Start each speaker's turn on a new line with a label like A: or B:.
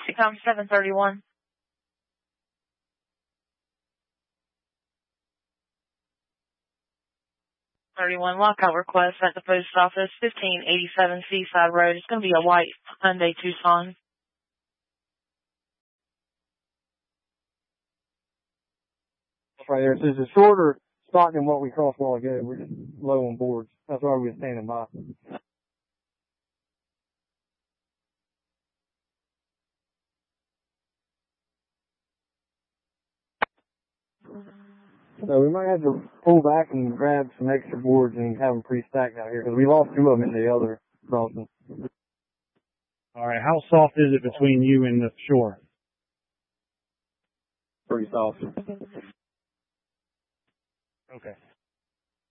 A: Become 731. 31 lockout request at the post office, 1587 Seaside Road. It's going to be a white Hyundai Tucson.
B: Right there. So it's a shorter spot than what we crossed a while ago. We're just low on boards. That's why we were standing by. So we might have to pull back and grab some extra boards and have them pre-stacked out here because we lost 2 of them in the other crossing.
C: All right. How soft is it between you and the shore?
B: Pretty soft.
C: Okay.